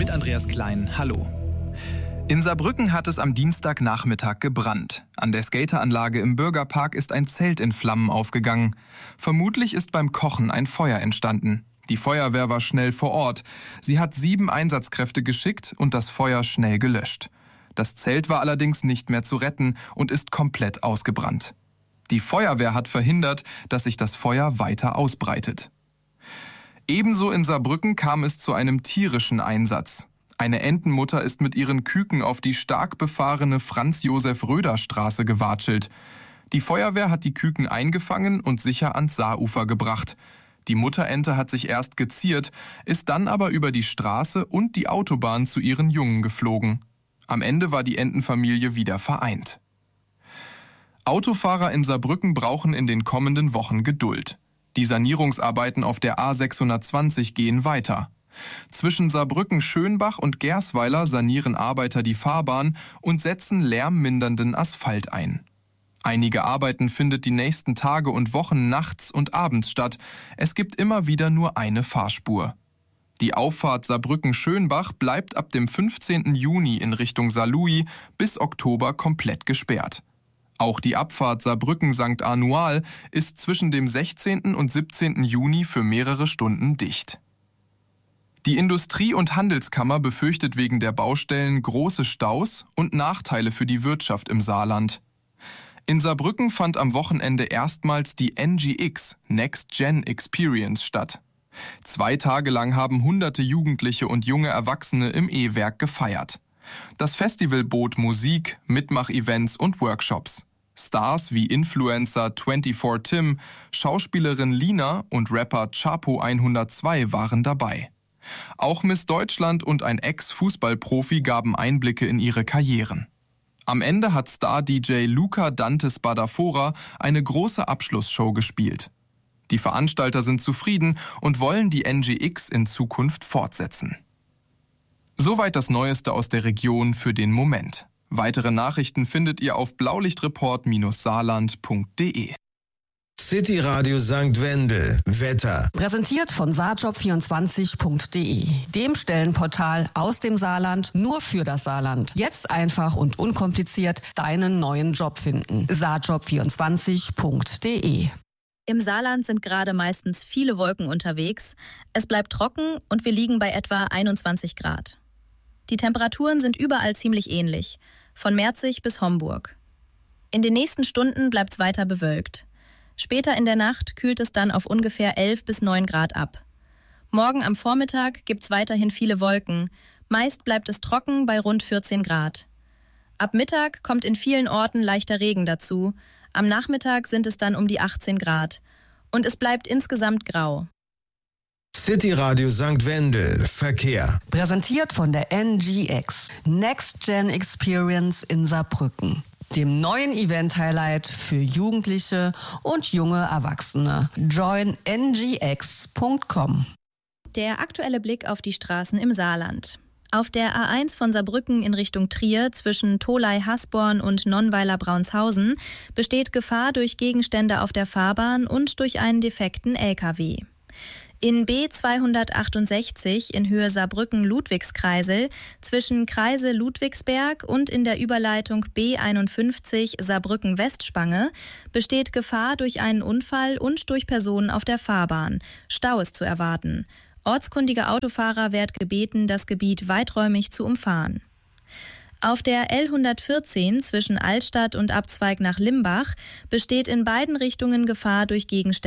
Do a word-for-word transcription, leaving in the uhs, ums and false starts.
Mit Andreas Klein, hallo. In Saarbrücken hat es am Dienstagnachmittag gebrannt. An der Skateranlage im Bürgerpark ist ein Zelt in Flammen aufgegangen. Vermutlich ist beim Kochen ein Feuer entstanden. Die Feuerwehr war schnell vor Ort. Sie hat sieben Einsatzkräfte geschickt und das Feuer schnell gelöscht. Das Zelt war allerdings nicht mehr zu retten und ist komplett ausgebrannt. Die Feuerwehr hat verhindert, dass sich das Feuer weiter ausbreitet. Ebenso in Saarbrücken kam es zu einem tierischen Einsatz. Eine Entenmutter ist mit ihren Küken auf die stark befahrene Franz-Josef-Röder-Straße gewatschelt. Die Feuerwehr hat die Küken eingefangen und sicher ans Saarufer gebracht. Die Mutterente hat sich erst geziert, ist dann aber über die Straße und die Autobahn zu ihren Jungen geflogen. Am Ende war die Entenfamilie wieder vereint. Autofahrer in Saarbrücken brauchen in den kommenden Wochen Geduld. Die Sanierungsarbeiten auf der A sechshundertzwanzig gehen weiter. Zwischen Saarbrücken-Schönbach und Gersweiler sanieren Arbeiter die Fahrbahn und setzen lärmmindernden Asphalt ein. Einige Arbeiten findet die nächsten Tage und Wochen nachts und abends statt. Es gibt immer wieder nur eine Fahrspur. Die Auffahrt Saarbrücken-Schönbach bleibt ab dem fünfzehnten Juni in Richtung Saarlouis bis Oktober komplett gesperrt. Auch die Abfahrt Saarbrücken-Sankt Anual ist zwischen dem sechzehnten und siebzehnten Juni für mehrere Stunden dicht. Die Industrie- und Handelskammer befürchtet wegen der Baustellen große Staus und Nachteile für die Wirtschaft im Saarland. In Saarbrücken fand am Wochenende erstmals die N G X Next Gen Experience statt. Zwei Tage lang haben hunderte Jugendliche und junge Erwachsene im E-Werk gefeiert. Das Festival bot Musik, Mitmach-Events und Workshops. Stars wie Influencer vierundzwanzig Tim, Schauspielerin Lina und Rapper Chapo hundertzwei waren dabei. Auch Miss Deutschland und ein Ex-Fußballprofi gaben Einblicke in ihre Karrieren. Am Ende hat Star-D J Luca Dante Spadafora eine große Abschlussshow gespielt. Die Veranstalter sind zufrieden und wollen die N G X in Zukunft fortsetzen. Soweit das Neueste aus der Region für den Moment. Weitere Nachrichten findet ihr auf blaulichtreport saarland punkt de. City Radio Sankt Wendel. Wetter. Präsentiert von saarjob vierundzwanzig punkt de, dem Stellenportal aus dem Saarland nur für das Saarland. Jetzt einfach und unkompliziert deinen neuen Job finden. saarjob vierundzwanzig punkt de. Im Saarland sind gerade meistens viele Wolken unterwegs. Es bleibt trocken und wir liegen bei etwa einundzwanzig Grad. Die Temperaturen sind überall ziemlich ähnlich, von Merzig bis Homburg. In den nächsten Stunden bleibt es weiter bewölkt. Später in der Nacht kühlt es dann auf ungefähr elf bis neun Grad ab. Morgen am Vormittag gibt es weiterhin viele Wolken. Meist bleibt es trocken bei rund vierzehn Grad. Ab Mittag kommt in vielen Orten leichter Regen dazu. Am Nachmittag sind es dann um die achtzehn Grad. Und es bleibt insgesamt grau. City Radio Sankt Wendel. Verkehr. Präsentiert von der N G X Next Gen Experience in Saarbrücken, dem neuen Event-Highlight für Jugendliche und junge Erwachsene. join n g x punkt com. Der aktuelle Blick auf die Straßen im Saarland. Auf der A eins von Saarbrücken in Richtung Trier zwischen Tholey-Hasborn und Nonnweiler-Braunshausen besteht Gefahr durch Gegenstände auf der Fahrbahn und durch einen defekten L K W. In B zweihundertachtundsechzig in Höhe Saarbrücken-Ludwigskreisel zwischen Kreisel Ludwigsberg und in der Überleitung B einundfünfzig Saarbrücken-Westspange besteht Gefahr durch einen Unfall und durch Personen auf der Fahrbahn. Stau ist zu erwarten. Ortskundige Autofahrer wird gebeten, das Gebiet weiträumig zu umfahren. Auf der L hundertvierzehn zwischen Altstadt und Abzweig nach Limbach besteht in beiden Richtungen Gefahr durch Gegenstände